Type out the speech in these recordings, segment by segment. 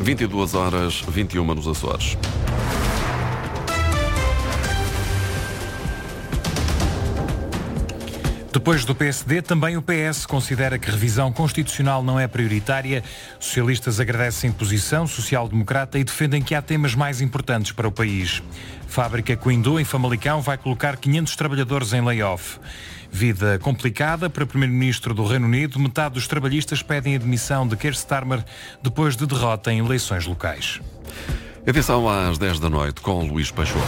22h21 nos Açores. Depois do PSD, também o PS considera que revisão constitucional não é prioritária. Socialistas agradecem posição social-democrata e defendem que há temas mais importantes para o país. Fábrica Coindô, em Famalicão, vai colocar 500 trabalhadores em layoff. Vida complicada para o Primeiro-Ministro do Reino Unido. Metade dos trabalhistas pedem a demissão de Keir Starmer depois de derrota em eleições locais. Edição às 10 da noite com Luís Peixoto.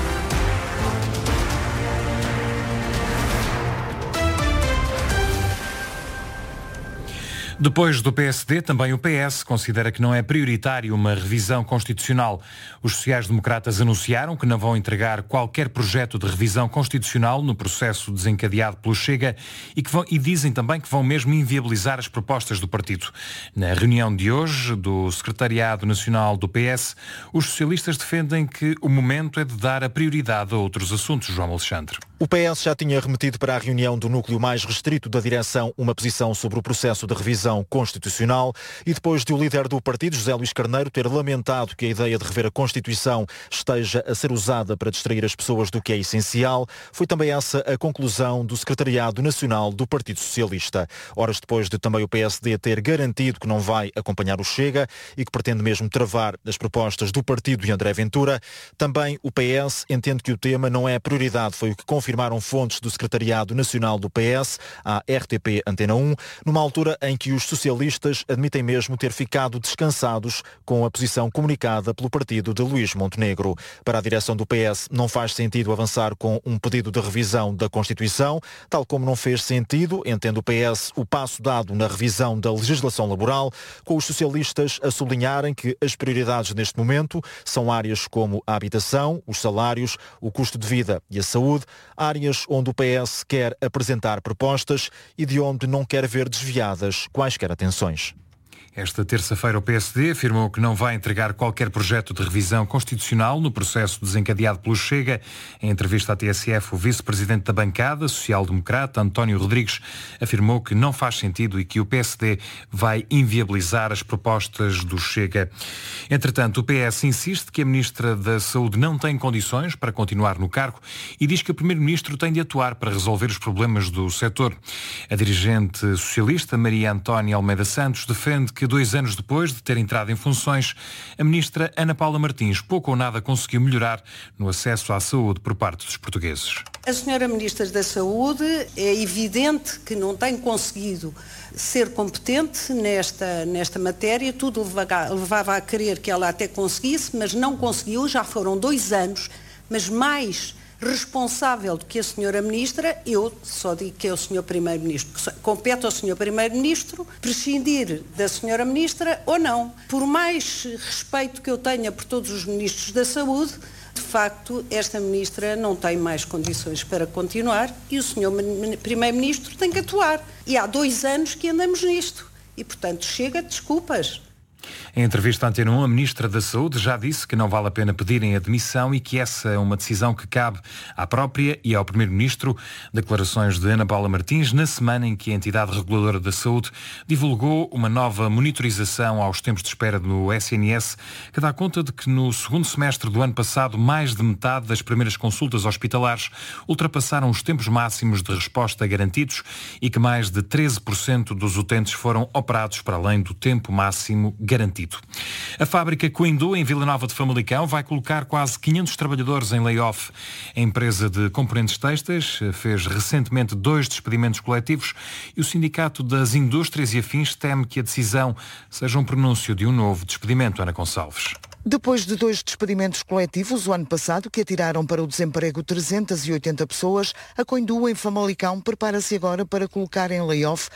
Depois do PSD, também o PS considera que não é prioritário uma revisão constitucional. Os sociais-democratas anunciaram que não vão entregar qualquer projeto de revisão constitucional no processo desencadeado pelo Chega e dizem também que vão mesmo inviabilizar as propostas do partido. Na reunião de hoje do Secretariado Nacional do PS, os socialistas defendem que o momento é de dar a prioridade a outros assuntos, João Alexandre. O PS já tinha remetido para a reunião do núcleo mais restrito da direção uma posição sobre o processo de revisão constitucional e depois de o líder do partido, José Luís Carneiro, ter lamentado que a ideia de rever a Constituição esteja a ser usada para distrair as pessoas do que é essencial, foi também essa a conclusão do Secretariado Nacional do Partido Socialista. Horas depois de também o PSD ter garantido que não vai acompanhar o Chega e que pretende mesmo travar as propostas do partido de André Ventura, também o PS entende que o tema não é prioridade, foi o que confirmaram fontes do Secretariado Nacional do PS à RTP Antena 1, numa altura em que os socialistas admitem mesmo ter ficado descansados com a posição comunicada pelo partido de Luís Montenegro. Para a direção do PS não faz sentido avançar com um pedido de revisão da Constituição, tal como não fez sentido, entende o PS, o passo dado na revisão da legislação laboral, com os socialistas a sublinharem que as prioridades neste momento são áreas como a habitação, os salários, o custo de vida e a saúde, áreas onde o PS quer apresentar propostas e de onde não quer ver desviadas quaisquer atenções. Esta terça-feira o PSD afirmou que não vai entregar qualquer projeto de revisão constitucional no processo desencadeado pelo Chega. Em entrevista à TSF, o vice-presidente da bancada, social-democrata, António Rodrigues, afirmou que não faz sentido e que o PSD vai inviabilizar as propostas do Chega. Entretanto, o PS insiste que a Ministra da Saúde não tem condições para continuar no cargo e diz que o Primeiro-Ministro tem de atuar para resolver os problemas do setor. A dirigente socialista, Maria Antónia Almeida Santos, defende que 2 anos depois de ter entrado em funções, a ministra Ana Paula Martins pouco ou nada conseguiu melhorar no acesso à saúde por parte dos portugueses. A senhora Ministra da Saúde é evidente que não tem conseguido ser competente nesta matéria, tudo levava a crer que ela até conseguisse, mas não conseguiu, já foram 2 anos, mas mais responsável do que a senhora Ministra, eu só digo que é o senhor Primeiro-Ministro. Compete ao senhor Primeiro-Ministro prescindir da senhora Ministra ou não. Por mais respeito que eu tenha por todos os Ministros da Saúde, de facto, esta Ministra não tem mais condições para continuar e o senhor Primeiro-Ministro tem que atuar. E há 2 anos que andamos nisto. E, portanto, chega de desculpas. Em entrevista à Antena 1, a Ministra da Saúde já disse que não vale a pena pedirem a demissão e que essa é uma decisão que cabe à própria e ao Primeiro-Ministro. Declarações de Ana Paula Martins na semana em que a entidade reguladora da saúde divulgou uma nova monitorização aos tempos de espera no SNS, que dá conta de que no segundo semestre do ano passado mais de metade das primeiras consultas hospitalares ultrapassaram os tempos máximos de resposta garantidos e que mais de 13% dos utentes foram operados para além do tempo máximo garantido. A fábrica Coindô, em Vila Nova de Famalicão, vai colocar quase 500 trabalhadores em layoff. A empresa de componentes têxteis fez recentemente 2 despedimentos coletivos e o Sindicato das Indústrias e Afins teme que a decisão seja um prenúncio de um novo despedimento. Ana Gonçalves. Depois de 2 despedimentos coletivos o ano passado, que atiraram para o desemprego 380 pessoas, a Coindô, em Famalicão, prepara-se agora para colocar em layoff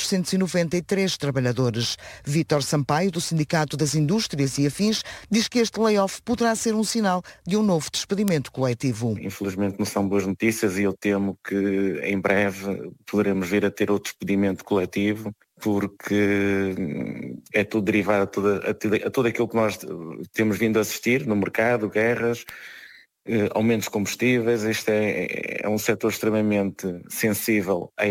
493 trabalhadores. Vítor Sampaio, do Sindicato das Indústrias e Afins, diz que este layoff poderá ser um sinal de um novo despedimento coletivo. Infelizmente não são boas notícias e eu temo que em breve poderemos vir a ter outro despedimento coletivo, porque é tudo derivado a tudo aquilo que nós temos vindo a assistir no mercado, guerras, aumentos de combustíveis. Este é um setor extremamente sensível a